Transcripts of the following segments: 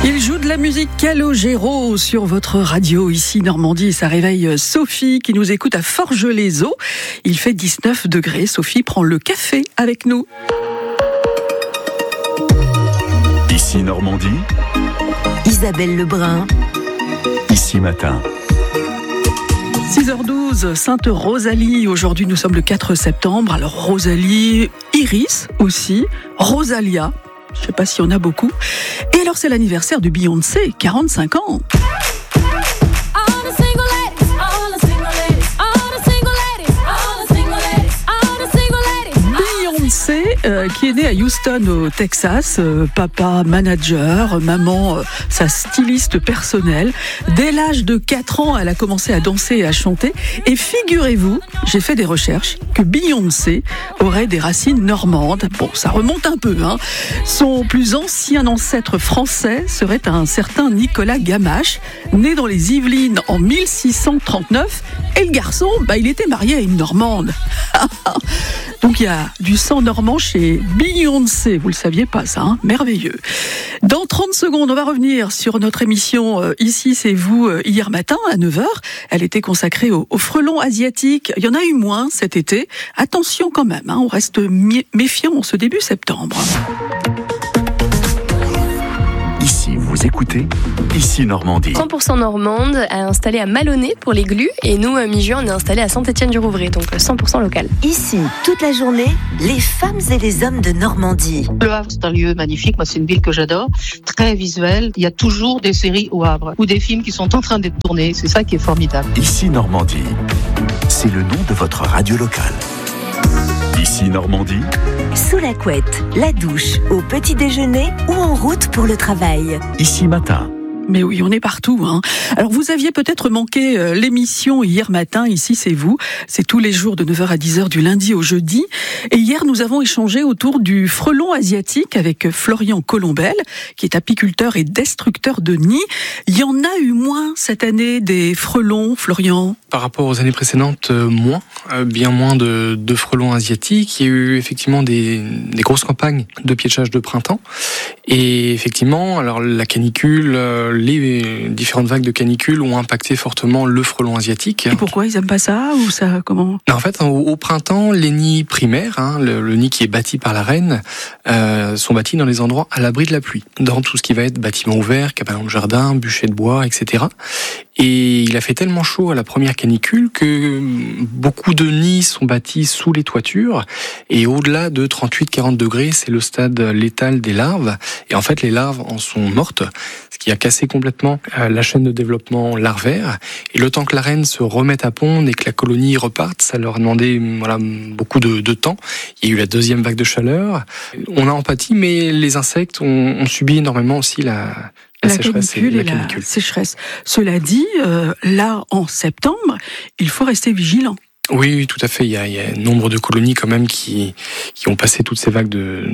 Il joue de la musique Calogero sur votre radio ici Normandie et ça réveille Sophie qui nous écoute à Forges-les-Eaux. Il fait 19 degrés. Sophie prend le café avec nous. Ici Normandie. Isabelle Lebrun. Ici Matin. 6h12, Sainte Rosalie. Aujourd'hui, nous sommes le 4 septembre. Alors, Rosalie, Iris aussi, Rosalia. Je ne sais pas s'il y en a beaucoup. Et alors, c'est l'anniversaire de Beyoncé, 45 ans. Beyoncé, qui est née à Houston au Texas, papa manager, maman sa styliste personnelle. Dès l'âge de 4 ans, elle a commencé à danser et à chanter. Et figurez-vous, j'ai fait des recherches, que Beyoncé aurait des racines normandes. Bon, ça remonte un peu, hein. Son plus ancien ancêtre français serait un certain Nicolas Gamache, né dans les Yvelines en 1639. Et le garçon, il était marié à une Normande. Donc il y a du sang normand chez Beyoncé, vous le saviez pas ça, hein? Merveilleux. Dans 30 secondes, on va revenir sur notre émission Ici c'est vous, hier matin à 9h. Elle était consacrée aux frelons asiatiques. Il y en a eu moins cet été. Attention quand même, hein, on reste méfiant en ce début septembre. Ici, vous écoutez Ici Normandie. 100% normande a installé à Malonnet pour les glues et nous, à mi-juin, on est installé à Saint-Étienne-du-Rouvray, donc 100% local. Ici, toute la journée, les femmes et les hommes de Normandie. Le Havre, c'est un lieu magnifique. Moi, c'est une ville que j'adore. Très visuelle. Il y a toujours des séries au Havre ou des films qui sont en train d'être tournés. C'est ça qui est formidable. Ici Normandie. C'est le nom de votre radio locale. Ici Normandie. Sous la couette, la douche, au petit déjeuner ou en route pour le travail. Ici Matin. Mais oui, on est partout, hein. Alors, vous aviez peut-être manqué l'émission hier matin. Ici, c'est vous. C'est tous les jours de 9h à 10h du lundi au jeudi. Et hier, nous avons échangé autour du frelon asiatique avec Florian Colombel, qui est apiculteur et destructeur de nids. Il y en a eu moins cette année des frelons, Florian? Par rapport aux années précédentes, moins. Bien moins de frelons asiatiques. Il y a eu effectivement des grosses campagnes de piégeage de printemps. Et effectivement, alors la canicule, les différentes vagues de canicule ont impacté fortement le frelon asiatique. Et pourquoi ils aiment pas ça ou ça comment? En fait, au printemps, les nids primaires, hein, le nid qui est bâti par la reine, sont bâtis dans les endroits à l'abri de la pluie, dans tout ce qui va être bâtiment ouvert, cabanon de jardin, bûcher de bois, etc. Et il a fait tellement chaud à la première canicule que beaucoup de nids sont bâtis sous les toitures. Et au-delà de 38-40 degrés, c'est le stade létal des larves. Et en fait, les larves en sont mortes, ce qui a cassé complètement la chaîne de développement larvaire. Et le temps que la reine se remette à pondre et que la colonie reparte, ça leur a demandé beaucoup de temps. Il y a eu la deuxième vague de chaleur. On a empathie, mais les insectes ont subi énormément aussi la sécheresse et la canicule. Sécheresse. Cela dit, là, en septembre, il faut rester vigilant. Oui, tout à fait. Il y a un nombre de colonies quand même qui ont passé toutes ces vagues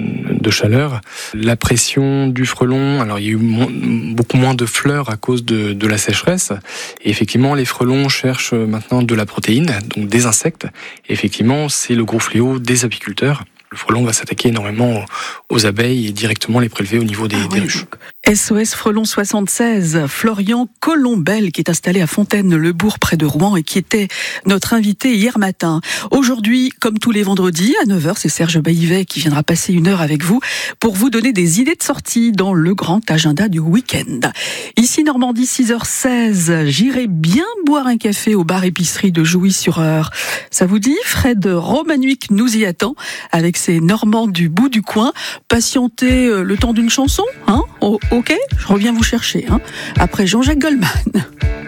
de chaleur. La pression du frelon, alors il y a eu beaucoup moins de fleurs à cause de la sécheresse. Et effectivement, les frelons cherchent maintenant de la protéine, donc des insectes. Et effectivement, c'est le gros fléau des apiculteurs. Le frelon va s'attaquer énormément aux abeilles et directement les prélever au niveau des ruches. SOS Frelon 76, Florian Colombel, qui est installé à Fontaine-le-Bourg près de Rouen et qui était notre invité hier matin. Aujourd'hui, comme tous les vendredis, à 9h, c'est Serge Baillivet qui viendra passer 1 heure avec vous pour vous donner des idées de sortie dans le grand agenda du week-end. Ici Normandie, 6h16, j'irai bien boire un café au bar-épicerie de Jouy-sur-Eure. Ça vous dit? Fred Romanuic nous y attend avec ses Normands du bout du coin. Patientez le temps d'une chanson, hein? Ok, je reviens vous chercher, hein, après Jean-Jacques Goldman.